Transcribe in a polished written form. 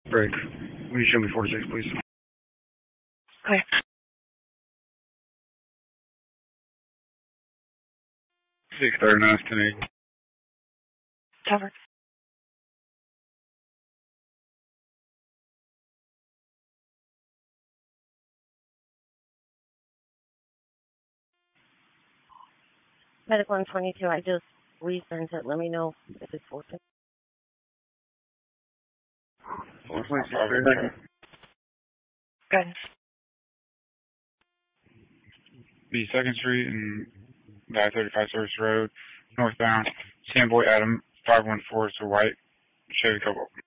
Break. Will you show me 46, please? Okay. Six 39, 1080. Cover. Medic 122, I just resent it. Let me know if it's working. 126, Good. B 2nd Street and I-35 Service Road, northbound. Samboy Adam 514 is a white Chevy Cobalt.